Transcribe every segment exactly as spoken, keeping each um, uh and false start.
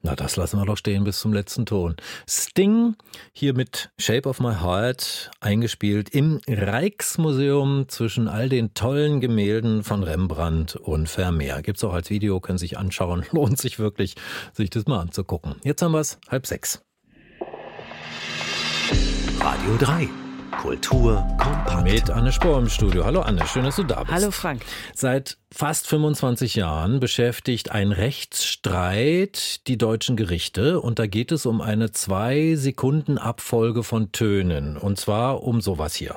Na, das lassen wir doch stehen bis zum letzten Ton. Sting hier mit Shape of My Heart eingespielt im Rijksmuseum zwischen all den tollen Gemälden von Rembrandt und Vermeer. Gibt's auch als Video, können Sie sich anschauen. Lohnt sich wirklich, sich das mal anzugucken. Jetzt haben wir es halb sechs. Radio drei. Kultur kompakt. Mit Anne Spohr im Studio. Hallo Anne, schön, dass du da bist. Hallo Frank. Seit fast fünfundzwanzig Jahren beschäftigt ein Rechtsstreit die deutschen Gerichte und da geht es um eine zwei Sekunden Abfolge von Tönen und zwar um sowas hier.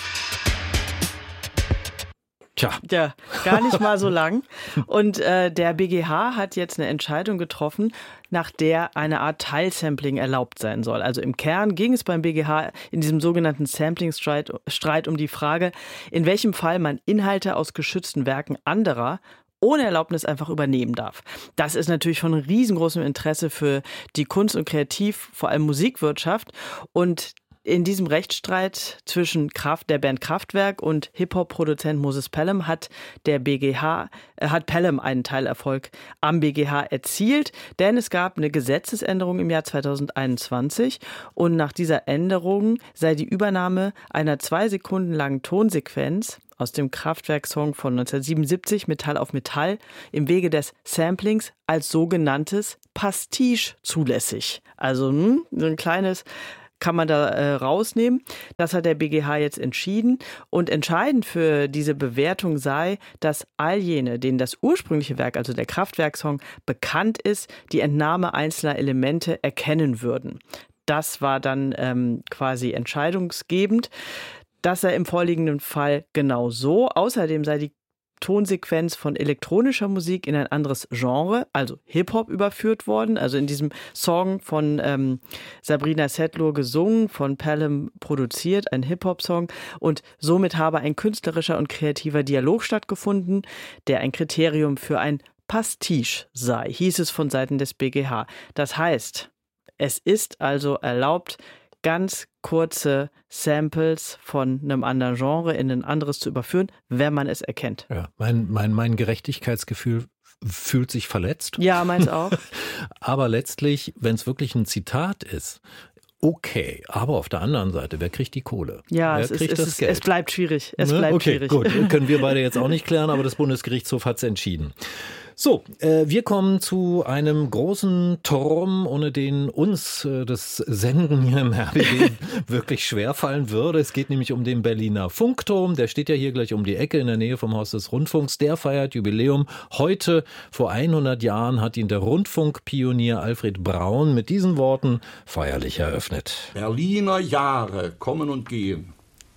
Tja. Ja, gar nicht mal so lang. Und äh, der B G H hat jetzt eine Entscheidung getroffen, nach der eine Art Teilsampling erlaubt sein soll. Also im Kern ging es beim B G H in diesem sogenannten Samplingstreit Streit um die Frage, in welchem Fall man Inhalte aus geschützten Werken anderer ohne Erlaubnis einfach übernehmen darf. Das ist natürlich von riesengroßem Interesse für die Kunst- und Kreativ-, vor allem Musikwirtschaft. Und in diesem Rechtsstreit zwischen Kraft, der Band Kraftwerk und Hip-Hop-Produzent Moses Pelham hat der B G H, äh, hat Pelham einen Teilerfolg am B G H erzielt, denn es gab eine Gesetzesänderung im Jahr zweitausendeinundzwanzig und nach dieser Änderung sei die Übernahme einer zwei Sekunden langen Tonsequenz aus dem Kraftwerk-Song von neunzehnhundertsiebenundsiebzig, Metall auf Metall, im Wege des Samplings als sogenanntes Pastiche zulässig. Also hm, so ein kleines kann man da äh, rausnehmen. Das hat der B G H jetzt entschieden. Und entscheidend für diese Bewertung sei, dass all jene, denen das ursprüngliche Werk, also der Kraftwerk-Song, bekannt ist, die Entnahme einzelner Elemente erkennen würden. Das war dann ähm, quasi entscheidungsgebend. Das sei im vorliegenden Fall genau so. Außerdem sei die Tonsequenz von elektronischer Musik in ein anderes Genre, also Hip-Hop, überführt worden. Also in diesem Song von ähm, Sabrina Setlur gesungen, von Pelham produziert, ein Hip-Hop-Song. Und somit habe ein künstlerischer und kreativer Dialog stattgefunden, der ein Kriterium für ein Pastiche sei, hieß es von Seiten des B G H. Das heißt, es ist also erlaubt, ganz kurze Samples von einem anderen Genre in ein anderes zu überführen, wenn man es erkennt. Ja, mein, mein, mein Gerechtigkeitsgefühl fühlt sich verletzt. Ja, meins auch. Aber letztlich, wenn es wirklich ein Zitat ist, okay, aber auf der anderen Seite, wer kriegt die Kohle? Ja, wer es, ist, kriegt es, das ist, Geld? es bleibt schwierig. Es ne? bleibt okay, schwierig. Gut, können wir beide jetzt auch nicht klären, aber das Bundesgerichtshof hat es entschieden. So, äh, wir kommen zu einem großen Turm, ohne den uns äh, das Senden hier im R B B wirklich schwerfallen würde. Es geht nämlich um den Berliner Funkturm. Der steht ja hier gleich um die Ecke in der Nähe vom Haus des Rundfunks. Der feiert Jubiläum. Heute, vor hundert Jahren, hat ihn der Rundfunkpionier Alfred Braun mit diesen Worten feierlich eröffnet. Berliner Jahre kommen und gehen.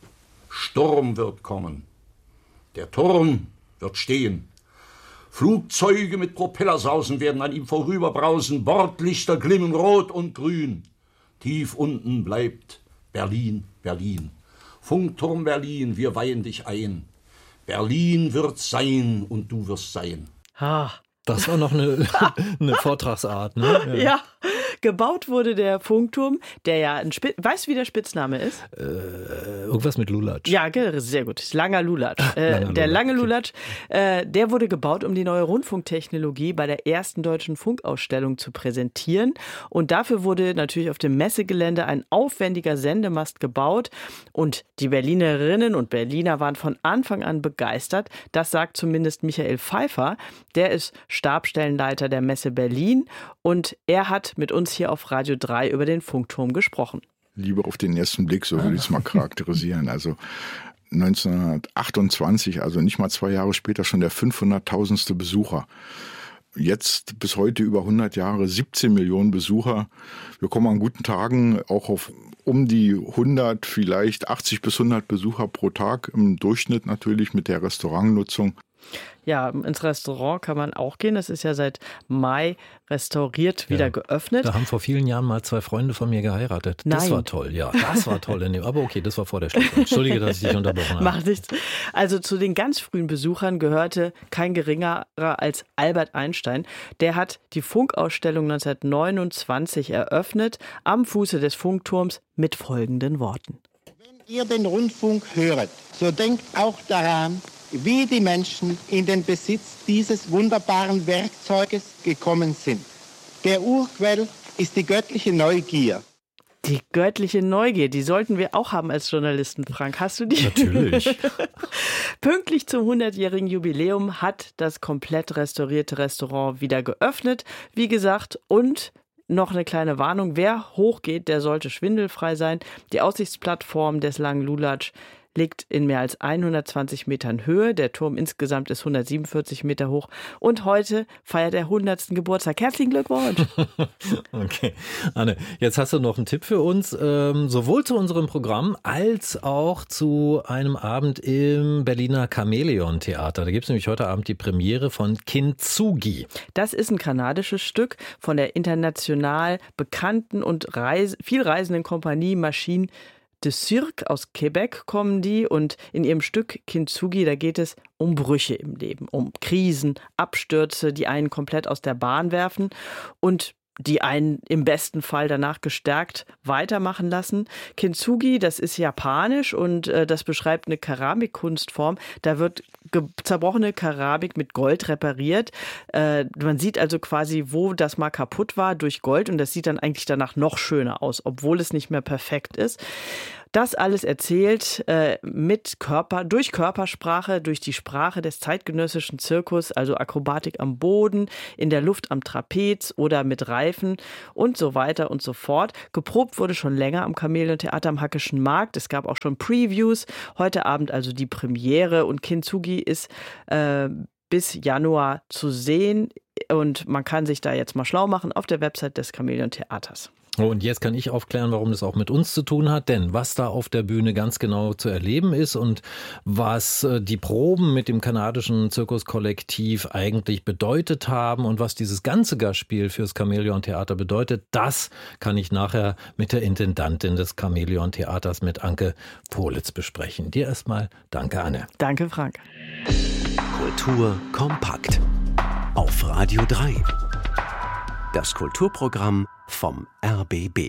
Sturm wird kommen. Der Turm wird stehen. Flugzeuge mit Propellersausen werden an ihm vorüberbrausen, Bordlichter glimmen rot und grün. Tief unten bleibt Berlin, Berlin. Funkturm Berlin, wir weihen dich ein. Berlin wird sein und du wirst sein. Ah. Das war noch eine, eine Vortragsart, ne? Ja. ja. Gebaut wurde der Funkturm, der ja ein Spitz... Weißt du, wie der Spitzname ist? Äh, irgendwas mit Lulatsch. Ja, sehr gut. Langer Lulatsch. Äh, Langer der Lulatsch. lange Lulatsch, äh, der wurde gebaut, um die neue Rundfunktechnologie bei der ersten deutschen Funkausstellung zu präsentieren. Und dafür wurde natürlich auf dem Messegelände ein aufwendiger Sendemast gebaut. Und die Berlinerinnen und Berliner waren von Anfang an begeistert. Das sagt zumindest Michael Pfeiffer. Der ist Stabstellenleiter der Messe Berlin. Und er hat mit uns hier auf Radio drei über den Funkturm gesprochen. Lieber auf den ersten Blick, so würde ich es mal charakterisieren. Also neunzehnhundertachtundzwanzig, also nicht mal zwei Jahre später, schon der fünfhunderttausendste Besucher. Jetzt bis heute über hundert Jahre, siebzehn Millionen Besucher. Wir kommen an guten Tagen auch auf um die hundert, vielleicht achtzig bis hundert Besucher pro Tag im Durchschnitt natürlich mit der Restaurantnutzung. Ja, ins Restaurant kann man auch gehen. Das ist ja seit Mai restauriert, wieder ja. geöffnet. Da haben vor vielen Jahren mal zwei Freunde von mir geheiratet. Das Nein. war toll, ja. Das war toll. Aber okay, das war vor der Schließung. Entschuldige, dass ich dich unterbrochen habe. Macht nichts. Also zu den ganz frühen Besuchern gehörte kein geringerer als Albert Einstein. Der hat die Funkausstellung neunzehnhundertneunundzwanzig eröffnet, am Fuße des Funkturms mit folgenden Worten. Wenn ihr den Rundfunk höret, so denkt auch daran, wie die Menschen in den Besitz dieses wunderbaren Werkzeuges gekommen sind. Der Urquell ist die göttliche Neugier. Die göttliche Neugier, die sollten wir auch haben als Journalisten, Frank. Hast du die? Natürlich. Pünktlich zum hundertjährigen Jubiläum hat das komplett restaurierte Restaurant wieder geöffnet. Wie gesagt, und noch eine kleine Warnung, wer hochgeht, der sollte schwindelfrei sein. Die Aussichtsplattform des Langen Lulatsch liegt in mehr als hundertzwanzig Metern Höhe. Der Turm insgesamt ist hundertsiebenundvierzig Meter hoch. Und heute feiert er hundertsten Geburtstag. Herzlichen Glückwunsch! Okay, Anne, jetzt hast du noch einen Tipp für uns, ähm, sowohl zu unserem Programm als auch zu einem Abend im Berliner Chamäleon-Theater. Da gibt es nämlich heute Abend die Premiere von Kintsugi. Das ist ein kanadisches Stück von der international bekannten und reis- viel reisenden Kompanie Machine de Cirque. Aus Quebec kommen die, und in ihrem Stück Kintsugi, da geht es um Brüche im Leben, um Krisen, Abstürze, die einen komplett aus der Bahn werfen und die einen im besten Fall danach gestärkt weitermachen lassen. Kintsugi, das ist japanisch und äh, das beschreibt eine Keramikkunstform. Da wird ge- zerbrochene Keramik mit Gold repariert. Äh, man sieht also quasi, wo das mal kaputt war, durch Gold, und das sieht dann eigentlich danach noch schöner aus, obwohl es nicht mehr perfekt ist. Das alles erzählt äh, mit Körper, durch Körpersprache, durch die Sprache des zeitgenössischen Zirkus, also Akrobatik am Boden, in der Luft am Trapez oder mit Reifen und so weiter und so fort. Geprobt wurde schon länger am Chamäleon-Theater am Hackischen Markt. Es gab auch schon Previews. Heute Abend also die Premiere, und Kintsugi ist äh, bis Januar zu sehen, und man kann sich da jetzt mal schlau machen auf der Website des Chamäleon-Theaters. Und jetzt kann ich aufklären, warum das auch mit uns zu tun hat, denn was da auf der Bühne ganz genau zu erleben ist und was die Proben mit dem kanadischen Zirkuskollektiv eigentlich bedeutet haben und was dieses ganze Gastspiel fürs Chamäleon-Theater bedeutet, das kann ich nachher mit der Intendantin des Chamäleon-Theaters, mit Anke Politz, besprechen. Dir erstmal danke, Anne. Danke, Frank. Kultur kompakt auf Radio drei. Das Kulturprogramm vom R B B.